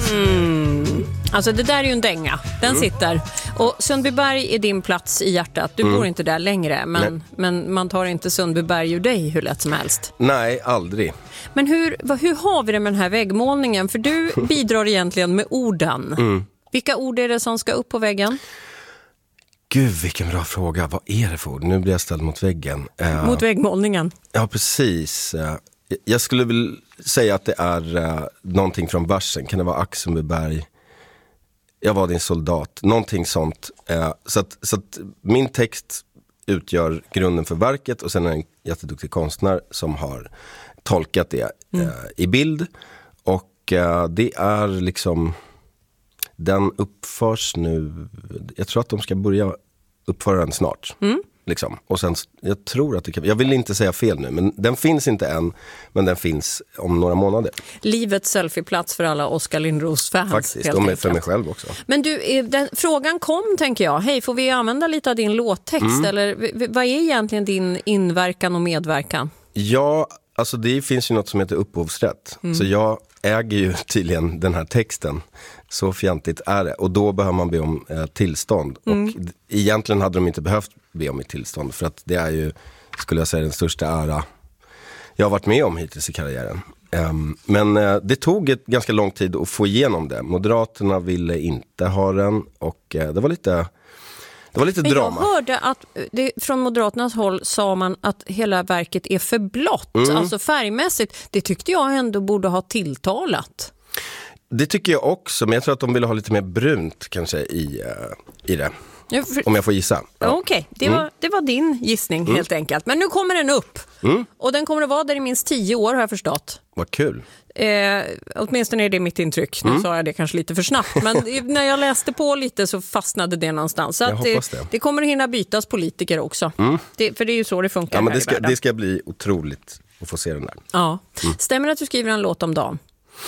Alltså det där är ju en dänga. Den sitter. Och Sundbyberg är din plats i hjärtat. Du bor inte där längre, men man tar inte Sundbyberg ur dig hur lätt som helst. Nej, aldrig. Men hur har vi det med den här väggmålningen? För du bidrar egentligen med orden. Vilka ord är det som ska upp på väggen? Gud, vilken bra fråga. Vad är det för ord? Nu blir jag ställd mot väggen. Mot väggmålningen. Ja, precis. Jag skulle väl säga att det är någonting från versen. Kan det vara Sundbyberg? Jag var din soldat. Någonting sånt. Så att min text utgör grunden för verket. Och sen är det en jätteduktig konstnär som har tolkat det i bild. Och det är liksom... Den uppförs nu... Jag tror att de ska börja uppföra den snart. Liksom. Och sen, jag tror att det kan... Jag vill inte säga fel nu, men den finns inte än. Men den finns om några månader. Livets selfieplats för alla Oskar Lindros-fans. Faktiskt, och för mig själv också. Men du, frågan kom, tänker jag. Hej, får vi använda lite av din låttext? Eller vad är egentligen din inverkan och medverkan? Ja, alltså det finns ju något som heter upphovsrätt. Så jag äger ju tydligen den här texten. Så fjantigt är det. Och då behöver man be om tillstånd. Och egentligen hade de inte behövt be om ett tillstånd. För att det är ju, skulle jag säga, den största ära jag har varit med om hittills i karriären. Men det tog ett ganska lång tid att få igenom det. Moderaterna ville inte ha den. Och det var lite drama. Jag hörde att från Moderaternas håll sa man att hela verket är för blått. Alltså färgmässigt. Det tyckte jag ändå borde ha tilltalat. Det tycker jag också, men jag tror att de ville ha lite mer brunt kanske i det. Om jag får gissa. Ja. Okej, det var din gissning helt enkelt. Men nu kommer den upp. Och den kommer att vara där i minst 10 år, har jag förstått. Vad kul. Åtminstone är det mitt intryck. Nu sa jag det kanske lite för snabbt. Men när jag läste på lite så fastnade det någonstans. Så jag att det kommer att hinna bytas politiker också. För det är ju så det funkar men här i världen. Det ska bli otroligt att få se den där. Ja. Stämmer det att du skriver en låt om dagen?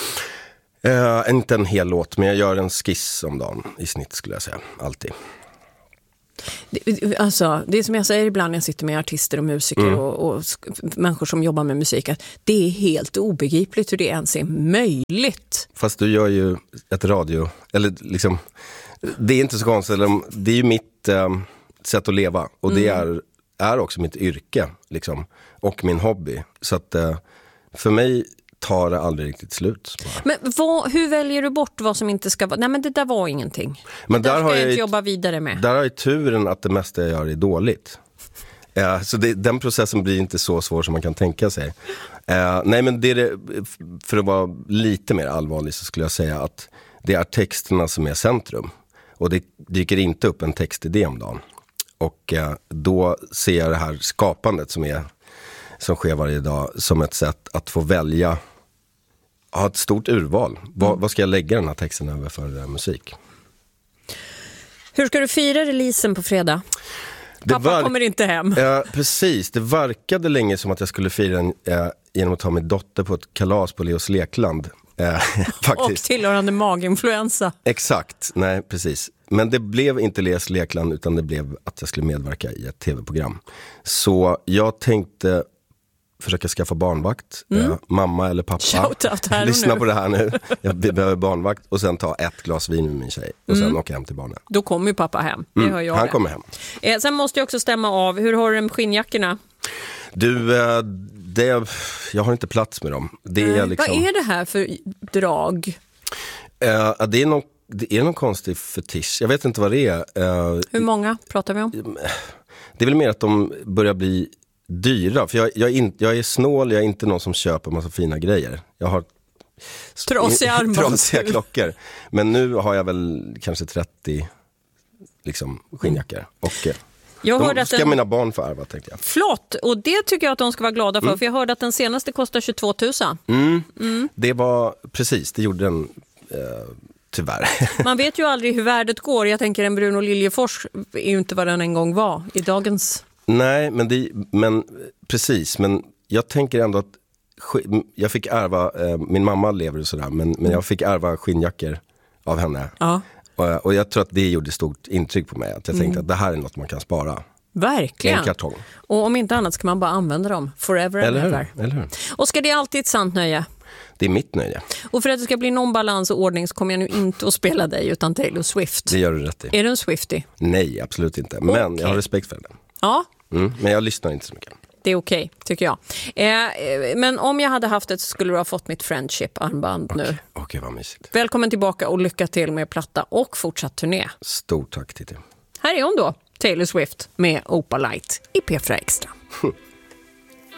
Inte en hel låt, men jag gör en skiss om dagen i snitt, skulle jag säga. Alltid. Alltså, det är som jag säger ibland när jag sitter med artister och musiker och människor som jobbar med musik, att det är helt obegripligt hur det ens är möjligt. Fast du gör ju ett radio, eller liksom, det är inte så konstigt, det är ju mitt sätt att leva, och det är också mitt yrke liksom, och min hobby. Så att för mig tar det aldrig riktigt slut. Men hur väljer du bort vad som inte ska vara? Nej, men det där var ingenting. Men där ska jag inte jobba vidare med. Där har jag turen att det mesta jag gör är dåligt. Så den processen blir inte så svår som man kan tänka sig. Nej, men för att vara lite mer allvarlig så skulle jag säga att det är texterna som är centrum. Och det dyker inte upp en textidé om dagen. Och då ser jag det här skapandet som sker varje dag som ett sätt att få välja, ha ett stort urval. Vad ska jag lägga den här texten över för musik? Hur ska du fira releasen på fredag? Pappa kommer inte hem. Precis, det verkade länge som att jag skulle fira den genom att ta min dotter på ett kalas på Leos Lekland. Och tillhörande maginfluensa. Exakt, nej precis. Men det blev inte Leos Lekland, utan det blev att jag skulle medverka i ett tv-program. Så jag tänkte försöka skaffa barnvakt. Mamma eller pappa, lyssna på det här nu. Jag behöver barnvakt. Och sen ta ett glas vin med min tjej. Och sen åka hem till barnen. Då kommer ju pappa hem. Det hör jag. Han kommer hem. Sen måste jag också stämma av. Hur har du med skinnjackorna? Du, jag har inte plats med dem. Det är liksom... Vad är det här för drag? Det är någon konstig fetisch. Jag vet inte vad det är. Hur många pratar vi om? Det är väl mer att de börjar bli dyra. För jag är snål, jag är inte någon som köper massa fina grejer. Jag har trasiga klockor. Men nu har jag väl kanske 30 liksom, skinnjackor. Och de ska mina barn få ärva, tänkte jag. Flott, och det tycker jag att de ska vara glada för. För jag hörde att den senaste kostar 22 000. Det var, precis, det gjorde den tyvärr. Man vet ju aldrig hur värdet går. Jag tänker en Bruno Liljefors är ju inte vad den en gång var i dagens... Nej, men precis. Men jag tänker ändå att jag fick ärva, min mamma lever och sådär, men jag fick ärva skinnjackor av henne. Ja. Och jag tror att det gjorde stort intryck på mig. Att jag tänkte att det här är något man kan spara. Verkligen. En kartong. Och om inte annat ska man bara använda dem forever and ever. Eller hur? Och ska det alltid ett sant nöje? det är mitt nöje. Och för att det ska bli någon balans och ordning så kommer jag nu inte att spela dig utan Taylor Swift. Det gör du rätt i. Är du en Swiftie? Nej, absolut inte. Men jag har respekt för den. Ja. Men jag lyssnar inte så mycket. Det är okej, tycker jag. Men om jag hade haft det så skulle du ha fått mitt friendship-armband nu. Okej, vad mysigt. Välkommen tillbaka och lycka till med platta och fortsatt turné. Stort tack, Titti. Här är hon då, Taylor Swift med Opalite i P4 Extra.